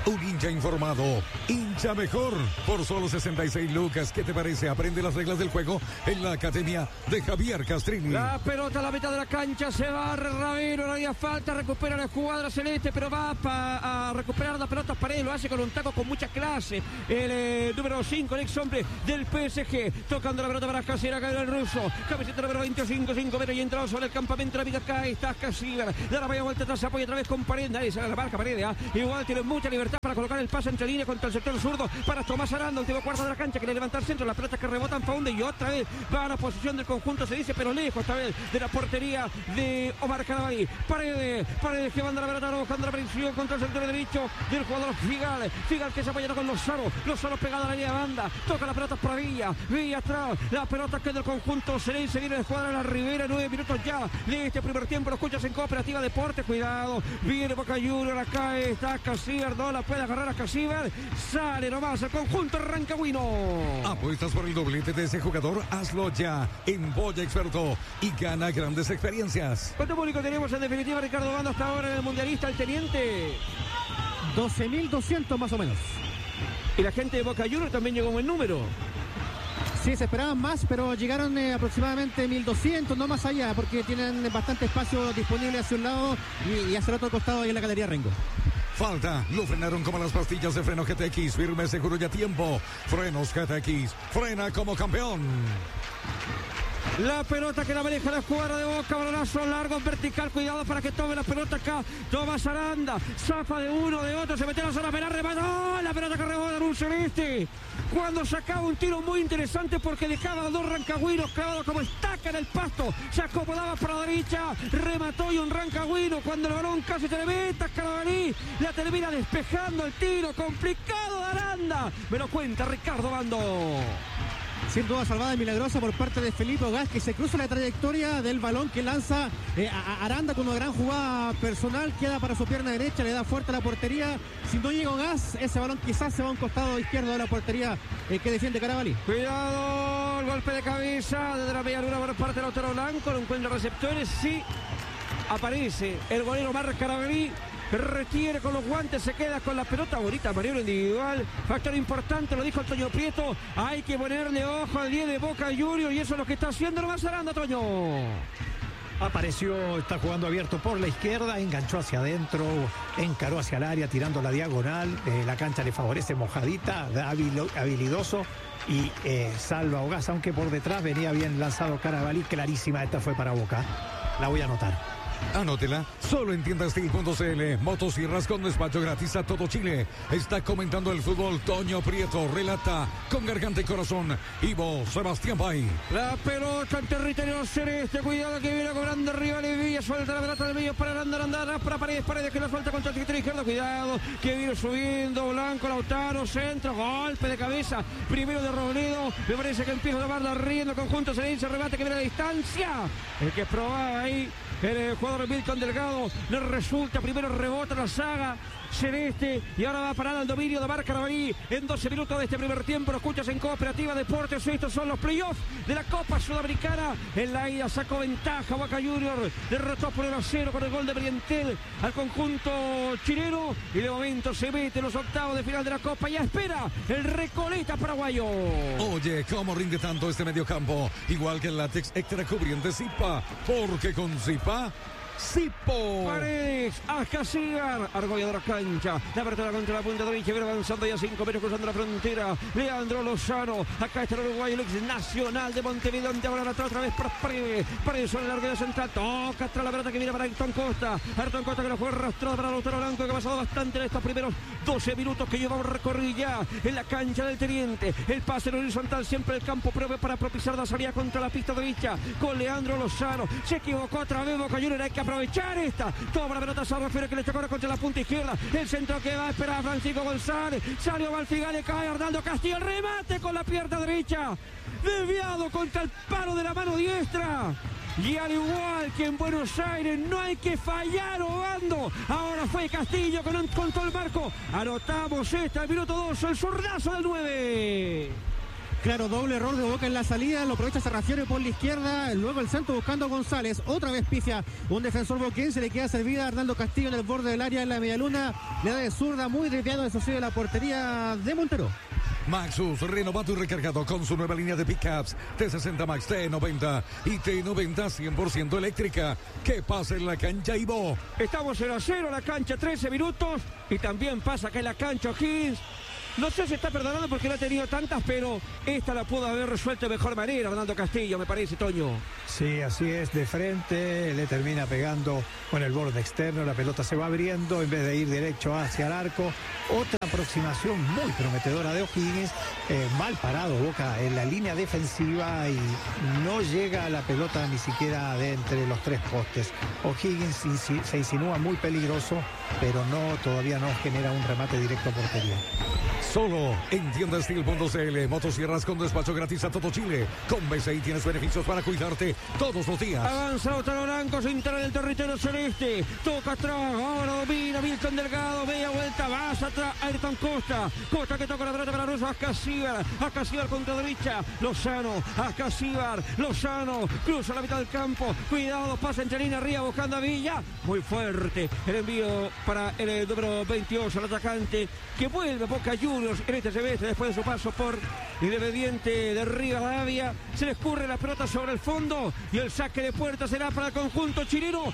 Un hincha informado, hincha mejor, por solo 66 lucas. ¿Qué te parece? Aprende las reglas del juego en la academia de Javier Castrini. La pelota a la mitad de la cancha, se va Ramiro, no había falta, recupera la escuadra celeste, pero va a recuperar la pelota Paredes, lo hace con un taco con mucha clase. El número 5, el ex hombre del PSG, tocando la pelota para Casier, acá el ruso, camiseta número 25, 5 metros y entrado sobre el campamento, la vida acá está Casier, da la media vuelta atrás, se apoya otra vez con Paredes, nadie se la marca Paredes, igual tiene mucha libertad para colocar el pase entre líneas contra el sector zurdo para Tomás Aranda, último cuarto de la cancha, que le levanta al centro, las pelotas que rebotan Faunde y otra vez va a la posición del conjunto, se dice, pero lejos esta vez de la portería de Omar Carabalí. Paredes que manda la pelota buscando la presión contra el sector derecho del jugador Figal que se apoya con Lozano pegado a la línea de banda, toca la pelota para Villa atrás, la pelota que es del conjunto Cerense, viene de jugar a la Ribera, 9 minutos ya de este primer tiempo, lo escuchas en Cooperativa Deportes, cuidado, viene Boca Juniors, acá está Casier, no la puede agarrar a Casier, sale nomás el conjunto rancagüino. ¿Apuestas por el doblete de ese jugador? Hazlo ya en Boya Experto y gana grandes experiencias. ¿Cuánto público tenemos en definitiva, Ricardo Bando, hasta ahora en el Mundialista, el teniente? 12.200 más o menos. Y la gente de Boca Juniors también llegó en buen número. Sí, se esperaban más, pero llegaron aproximadamente 1.200, no más allá, porque tienen bastante espacio disponible hacia un lado y hacia el otro costado ahí en la Galería Rengo. Falta, lo frenaron como las pastillas de freno GTX, firme, seguro y a tiempo. Frenos GTX, frena como campeón. La pelota que la maneja la jugada de Boca, balonazo largo, vertical, cuidado para que tome la pelota acá, Tomás Aranda, zafa de uno, de otro, se mete a la zona penal, remató, la pelota que rebota en un celeste, cuando sacaba un tiro muy interesante porque dejaba a dos rancagüinos clavados como estaca en el pasto, se acomodaba para la derecha, remató y un rancagüino, cuando el balón casi te le meta, Carabalí, la termina despejando el tiro, complicado de Aranda, me lo cuenta Ricardo Bando. Sin duda salvada y milagrosa por parte de Felipe Ogás, que se cruza la trayectoria del balón que lanza a Aranda con una gran jugada personal, queda para su pierna derecha, le da fuerte a la portería. Si no llega Ogás, ese balón quizás se va a un costado izquierdo de la portería que defiende Carabalí. Cuidado, el golpe de cabeza desde la media luna por parte de Lautaro Blanco, no encuentra receptores, sí aparece el golero Omar Carabalí. Retiene con los guantes, se queda con la pelota, bonita maniobra individual, factor importante, lo dijo Antonio Prieto, hay que ponerle ojo al 10 de Boca Juniors y eso es lo que está haciendo nomás Aranda, Toño. Apareció, está jugando abierto por la izquierda, enganchó hacia adentro, encaró hacia el área, tirando la diagonal, la cancha le favorece mojadita, habilidoso y salva a Ogás, aunque por detrás venía bien lanzado Carabalí, clarísima, esta fue para Boca, la voy a anotar. Anótela, solo en tiendastil.cl. Motosierras con despacho gratis a todo Chile. Está comentando el fútbol Toño Prieto, relata con garganta y corazón Ivo Sebastián Bay. La pelota en territorio celeste, cuidado que viene cobrando arriba Villa, suelta la pelota del medio para Aranda, para Paredes que la suelta contra el sector izquierdo, cuidado que viene subiendo Blanco, Lautaro, centro, golpe de cabeza, primero de Robledo, me parece que empieza a tomar la rienda, conjunto Cerense, remate que viene a la distancia, el que probaba ahí el jugador Milton Delgado, le resulta, primero rebota la saga celeste y ahora va a parar al dominio de Omar Carabalí en 12 minutos de este primer tiempo. Lo escuchas en Cooperativa Deportes. Estos son los playoffs de la Copa Sudamericana. En la ida sacó ventaja Boca Juniors, derrotó por 1-0 con el gol de Brientel al conjunto chileno y de momento se mete en los octavos de final de la Copa. Ya espera el Recoleta paraguayo. Oye, ¿cómo rinde tanto este mediocampo? Igual que el látex extra cubriente Zipa, porque con Zipa Sipo. Paredes, Ascasiar, Argolla de la cancha, la apertura contra la punta derecha, viene avanzando ya 5 metros cruzando la frontera, Leandro Lozano, acá está el uruguayo, el ex nacional de Montevideo, ahora atrás otra vez para Paredes, Paredes sobre el largo de central, toca atrás la pelota que viene para Ayrton Costa que lo fue arrastrado para Lautaro Blanco, que ha pasado bastante en estos primeros 12 minutos que llevamos recorrido ya en la cancha del Teniente, el pase en horizontal, siempre el campo pruebe para propiciar la salida contra la pista derecha, con Leandro Lozano, se equivocó otra vez Boca Juniors, hay que aprovechar esta, toma la pelota, se refiere que le chocó contra la punta izquierda, el centro que va a esperar a Francisco González, salió Valfigal, le cae Arnaldo Castillo, el remate con la pierna derecha, desviado contra el palo de la mano diestra. Y al igual que en Buenos Aires, no hay que fallar, Obando. Ahora fue Castillo que no encontró el marco. Anotamos esta, el minuto 2, el zurdazo del 9. Claro, doble error de Boca en la salida, lo aprovecha Sarrafiore por la izquierda, luego el centro buscando a González, otra vez pifia un defensor boquense, le queda servida a Arnaldo Castillo en el borde del área en la medialuna, le da de zurda, muy desviado, eso sí, de la portería de Montero. Maxus, renovado y recargado con su nueva línea de pickups T60 Max, T90 y T90 100% eléctrica. ¿Qué pasa en la cancha, Ivo? Estamos 0-0, la cancha 13 minutos y también pasa acá en la cancha O'Higgins. No sé si está perdonando porque no ha tenido tantas, pero esta la pudo haber resuelto de mejor manera Arnaldo Castillo, me parece, Toño. Sí, así es, de frente, le termina pegando con el borde externo, la pelota se va abriendo en vez de ir derecho hacia el arco. Otra aproximación muy prometedora de O'Higgins, mal parado Boca en la línea defensiva y no llega a la pelota ni siquiera de entre los tres postes. O'Higgins se insinúa muy peligroso, pero todavía no genera un remate directo a portería. Solo en tiendastil.cl, motosierras con despacho gratis a todo Chile. Con BCI tienes beneficios para cuidarte todos los días. Avanza Lautaro Blanco, se integra en el territorio celeste. Toca atrás, ahora domina Milton Delgado, media vuelta, más atrás Ayrton Costa. Costa que toca la pelota para Russo, Ascasíbar contra derecha. Lozano, Ascasíbar, Lozano, cruza la mitad del campo. Cuidado, pasa entre línea arriba buscando a Villa. Muy fuerte el envío para el número 28, el atacante que vuelve a Boca Juniors en este semestre después de su paso por Independiente de Rivadavia. Se le escurre la pelota sobre el fondo y el saque de puerta será para el conjunto chileno.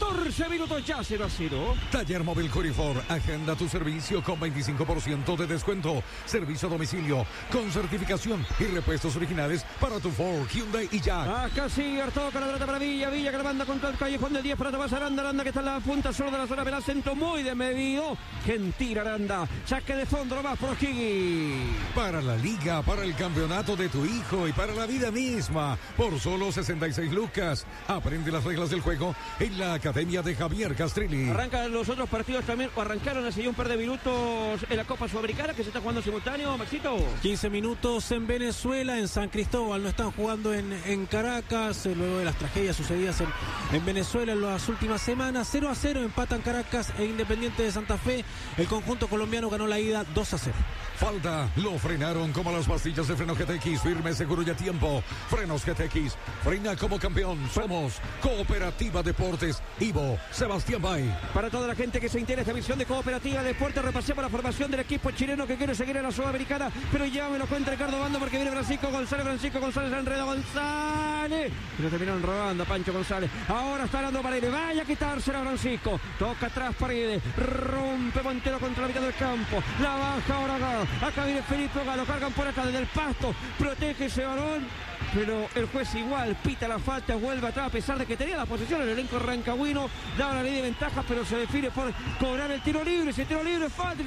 14 minutos ya, 0-0. Taller Móvil Corifor, agenda tu servicio con 25% de descuento. Servicio a domicilio con certificación y repuestos originales para tu Ford, Hyundai y Jack. Acá sigue, toca la pelota para Villa que la manda contra el callejón del 10 para Tomás Aranda que está en la punta solo de la zona penal, centro muy desmedido. Gentil Aranda, saque de fondo nomás por O'Higgins. Para la liga, para el campeonato de tu hijo y para la vida misma, por solo 66 lucas. Aprende las reglas del juego en la Academia de Javier Castrilli. Arrancan los otros partidos también, o arrancaron hace un par de minutos en la Copa Sudamericana que se está jugando simultáneo, Maxito. 15 minutos en Venezuela, en San Cristóbal, no están jugando en Caracas, luego de las tragedias sucedidas en Venezuela en las últimas semanas. 0-0 empatan Caracas e Independiente de Santa Fe. El conjunto colombiano ganó la ida 2-0. Falta, lo frenaron como las pastillas de freno GTX, firme, seguro y a tiempo. Frenos GTX, frena como campeón. Somos Cooperativa Deportes, Ivo, Sebastián Bay. Para toda la gente que se interesa en esta misión de Cooperativa Deportes, repasemos la formación del equipo chileno que quiere seguir en la Sudamericana, pero ya me lo cuenta Ricardo Bando porque viene Francisco González enreda González, pero terminaron robando a Pancho González. Ahora está dando Paredes, vaya a quitársela Francisco, toca atrás Paredes, rompe Montero contra la mitad del campo, la baja ahora acá viene Felipe Galo, cargan por acá desde el pasto, protege ese balón, pero el juez igual pita la falta, vuelve atrás a pesar de que tenía la posesión el elenco rancagüino, daba la ley de ventajas, pero se define por cobrar el tiro libre, ese tiro libre falta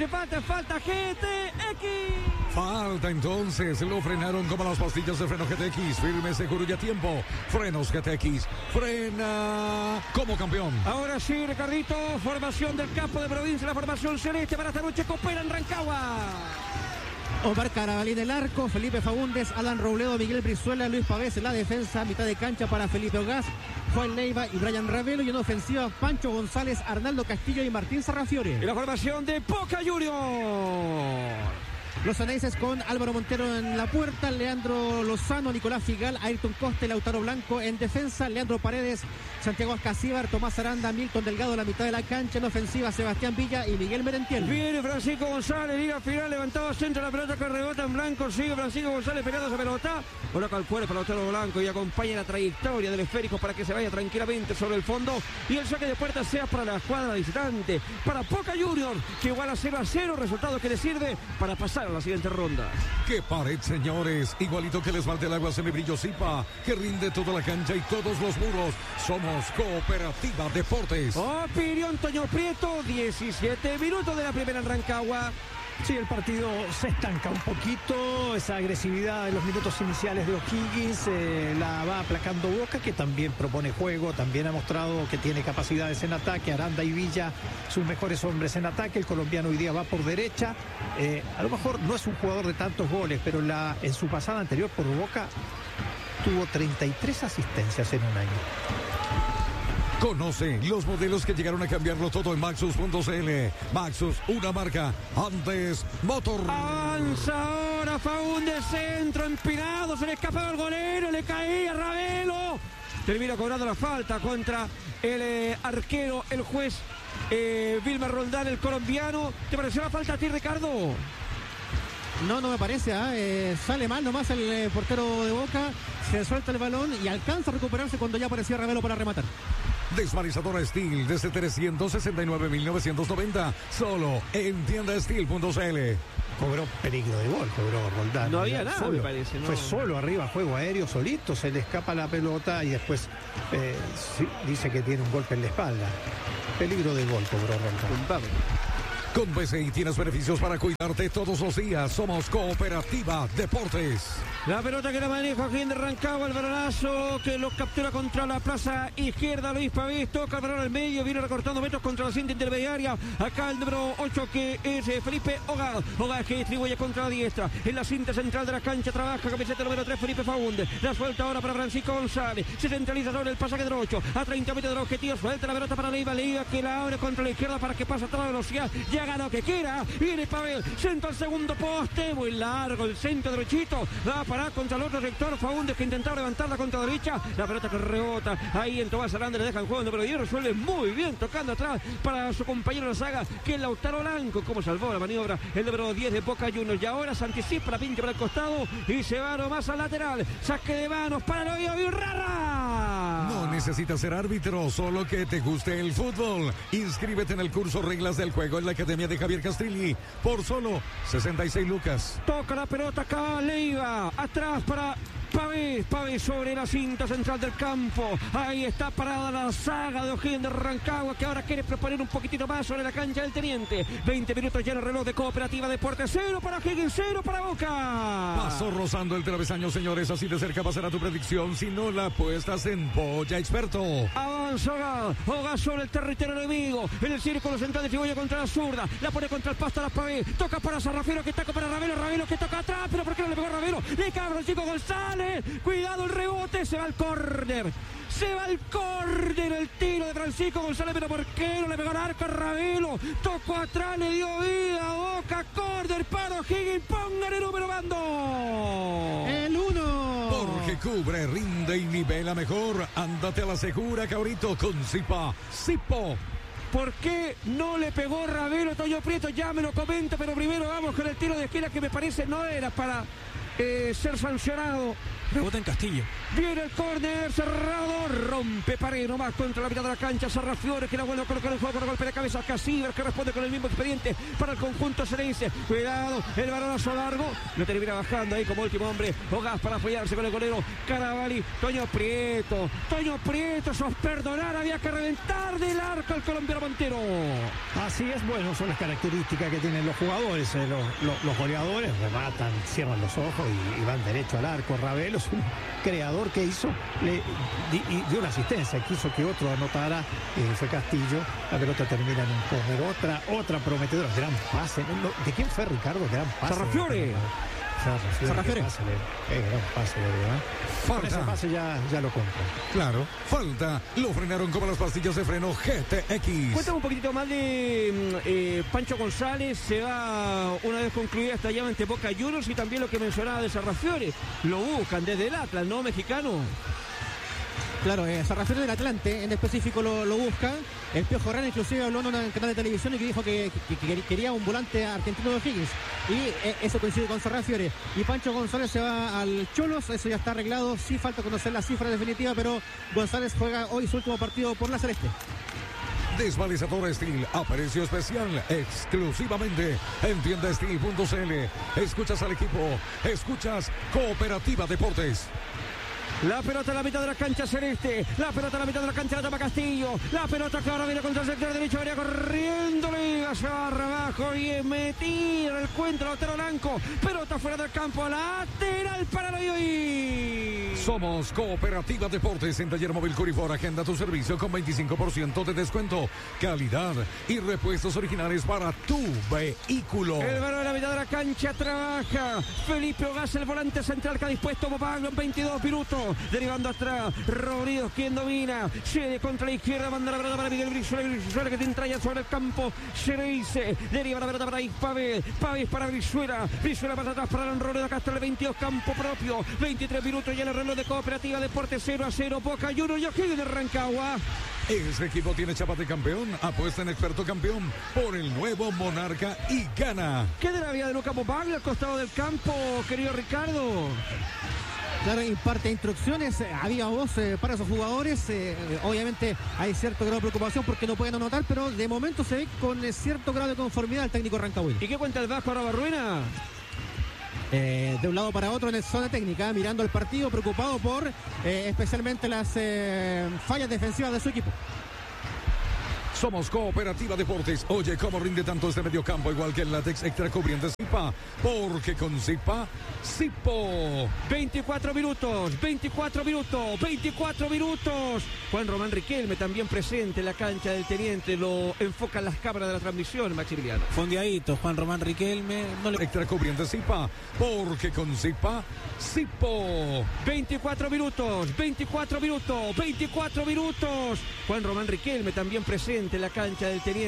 GTX. Falta entonces, lo frenaron como las pastillas de freno GTX, firme, seguro y a tiempo. Frenos GTX, frena como campeón. Ahora sí, Ricardito, formación del campo de provincia, la formación celeste para esta noche, Coopera en Rancagua. Omar Carabalí en el arco, Felipe Faúndez, Alan Robledo, Miguel Brizuela, Luis Pavés en la defensa, mitad de cancha para Felipe Ogaz, Juan Leiva y Brian Ravelo, y en ofensiva Pancho González, Arnaldo Castillo y Martín Sarrafiore. Y la formación de Boca Juniors. Los aneses con Álvaro Montero en la puerta, Leandro Lozano, Nicolás Figal, Ayrton Costa y Lautaro Blanco en defensa, Leandro Paredes, Santiago Ascasíbar, Tomás Aranda, Milton Delgado en la mitad de la cancha, en ofensiva Sebastián Villa y Miguel Merentiel. Viene Francisco González, liga final, levantado centro la pelota que rebota en blanco, sigue Francisco González peleando esa pelota, coloca el cuerpo para Lautaro Blanco y acompaña la trayectoria del esférico para que se vaya tranquilamente sobre el fondo y el saque de puerta sea para la escuadra visitante, para Boca Juniors, que igual a 0-0, resultado que le sirve para pasar a la siguiente ronda. ¡Qué pared, señores! Igualito que el esmalte del agua semibrillo Zipa, que rinde toda la cancha y todos los muros. Somos Cooperativa Deportes. Opinión Toño Prieto, 17 minutos de la primera en Rancagua. Sí, el partido se estanca un poquito, esa agresividad en los minutos iniciales de O'Higgins la va aplacando Boca, que también propone juego, también ha mostrado que tiene capacidades en ataque, Aranda y Villa, sus mejores hombres en ataque, el colombiano hoy día va por derecha, a lo mejor no es un jugador de tantos goles, pero en su pasada anterior por Boca tuvo 33 asistencias en un año. Conoce los modelos que llegaron a cambiarlo todo en Maxus.cl. Maxus, una marca antes motor. Avanza ahora Faúndez, centro empinado, se le escapaba el golero, le caía Ravelo. Termina cobrando la falta contra el arquero, el juez Wilmer Roldán, el colombiano. ¿Te pareció la falta a ti, Ricardo? No me parece. Sale mal nomás el portero de Boca. Se suelta el balón y alcanza a recuperarse cuando ya aparecía Ravelo para rematar. Desvalijadora Steel desde 369.990. Solo en tiendasteel.cl. Cobró peligro de gol, cobró Roldán. No había nada, solo, me parece. ¿No? Fue solo arriba, juego aéreo, solito, se le escapa la pelota y después sí, dice que tiene un golpe en la espalda. Peligro de gol cobró Roldán. Con BCI tienes beneficios para cuidarte todos los días. Somos Cooperativa Deportes. La pelota que la maneja O'Higgins de Rancagua, el balonazo que lo captura contra la plaza izquierda. Luis Pavés toca el balón al medio, viene recortando metros contra la cinta intermediaria. Acá el número 8 que es Felipe Hogar. Hogar que distribuye contra la diestra. En la cinta central de la cancha trabaja camiseta número 3 Felipe Faúndez. La suelta ahora para Francisco González. Se centraliza sobre el pasaje del 8 a 30 metros del objetivo. Suelta la pelota para Leiva que la abre contra la izquierda para que pase a toda velocidad. Haga lo que quiera, viene Pavel, centro al segundo poste, muy largo el centro derechito, va a parar contra el otro sector, Faúndez que intentaba levantar la contra derecha, la pelota que rebota, ahí en Tomás Hernández le dejan juego, pero Diego resuelve muy bien, tocando atrás para su compañero de la saga, que es Lautaro Blanco, como salvó la maniobra, el número 10 de Boca Juniors, y ahora se anticipa la pincha para el costado, y se va nomás al lateral, saque de manos para el oído Birrarra. No necesitas ser árbitro, solo que te guste el fútbol. Inscríbete en el curso Reglas del Juego en la Academia de Javier Castrilli por solo 66 lucas. Toca la pelota acá, Leiva, atrás para Pavés sobre la cinta central del campo. Ahí está parada la saga de O'Higgins de Rancagua, que ahora quiere proponer un poquitito más sobre la cancha del Teniente. 20 minutos ya en el reloj de Cooperativa Deportes. 0 para O'Higgins, 0 para Boca. Pasó rozando el travesaño, señores. Así de cerca pasará tu predicción si no la apuestas en Polla Experto. Avanza Hogar sobre el territorio enemigo. En el círculo central de Cibolla contra la zurda. La pone contra el pasto a la Pavés. Toca para Sarrafiero que toca para Ravelo que toca atrás. Pero ¿por qué no le pegó a Ravelo? Le cae el chico González. Cuidado el rebote, se va al córner. El tiro de Francisco González, pero ¿por qué no le pegó al arco a Ravelo? Tocó atrás, le dio vida a Boca, córner para O'Higgins, pongan el número bando. El 1. Porque cubre, rinde y nivela mejor. Ándate a la segura, cabrito, con Zipa. Zipo. ¿Por qué no le pegó Ravelo? Toño Prieto ya me lo comenta, pero primero vamos con el tiro de esquina que me parece no era para ser sancionado. Rebota en Castillo. Viene el córner cerrado, rompe pared nomás contra la mitad de la cancha. Sarrafiore que la vuelve a colocar el juego con el golpe de cabeza. Casiver que responde con el mismo expediente para el conjunto cerense. Cuidado, el balonazo largo. Lo termina bajando ahí como último hombre. Hogas para apoyarse con el golero Caravalli. Toño Prieto, sos perdonar. Había que reventar del arco al colombiano Montero. Así es, bueno, son las características que tienen los jugadores. Los goleadores rematan, cierran los ojos y van derecho al arco. Ravelo es un creador que hizo y dio una asistencia, quiso que otro anotara, fue Castillo. La pelota termina en un córner, otra prometedora, gran pase. ¿De quién fue, Ricardo? Gran pase. Sarrafiore. Sarrafiore. Gran pase, ¿verdad? Con ese pase ya lo compro. Claro, falta. Lo frenaron como las pastillas de freno GTX. Cuéntame un poquitito más de Pancho González. Se va una vez concluida esta llama ante Boca Juniors, y también lo que mencionaba de Sarrafiore. Lo buscan desde el Atlas, ¿no, mexicano? Claro, Sarrafiore del Atlante en específico lo busca. El Piojo Herrera inclusive habló en un canal de televisión y que dijo que quería un volante argentino de O'Higgins. Y eso coincide con Sarrafiore. Y Pancho González se va al Cholos, eso ya está arreglado. Sí falta conocer la cifra definitiva, pero González juega hoy su último partido por la Celeste. Desvalizador Steel a precio especial, exclusivamente en tiendasteel.cl. Escuchas al equipo, escuchas Cooperativa Deportes. La pelota en la mitad de la cancha celeste. La pelota en la mitad de la cancha la toma Castillo. La pelota que ahora viene contra el sector derecho. Venía corriendo Liga. Se barra abajo y es metida en el cuento Lautaro Blanco. Pelota fuera del campo. Lateral para Loyoí. Somos Cooperativa Deportes. En Taller Móvil Curifor agenda tu servicio con 25% de descuento, calidad y repuestos originales para tu vehículo. El balón a la mitad de la cancha trabaja Felipe Ogaz, el volante central que ha dispuesto Pablo en 22 minutos. Derivando atrás, Rodríguez quien domina. Cede contra la izquierda, manda la pelota para Miguel Brizuela que te entraña sobre el campo. Se le dice, deriva la pelota para Pavel. Pavel para Brizuela. Brizuela para atrás para Rodríguez Castro, el 22 campo propio. 23 minutos ya en el reloj de Cooperativa Deportes 0-0. Boca Juniors y O'Higgins de Rancagua. Ese equipo tiene chapa de campeón. Apuesta en experto campeón por el nuevo Monarca y gana. ¿Qué de la vía de Luca Popaglia al costado del campo, querido Ricardo? Claro, imparte instrucciones, había voz para esos jugadores. Obviamente hay cierto grado de preocupación porque no pueden anotar, pero de momento se ve con cierto grado de conformidad el técnico Rancagüino. ¿Y qué cuenta el Vasco Arruena? De un lado para otro en la zona técnica, mirando el partido, preocupado por especialmente las fallas defensivas de su equipo. Somos Cooperativa Deportes. Oye, cómo rinde tanto este mediocampo, igual que el látex extra cubriente Zipa, porque con Zipa, Zipo. 24 minutos. Juan Román Riquelme también presente en la cancha del Teniente. Lo enfocan las cámaras de la transmisión, Maximiliano. Fondeadito, Juan Román Riquelme. No le... Extra cubriente Zipa, porque con Zipa, Zipo. 24 minutos. Juan Román Riquelme también presente en la cancha del Teniente.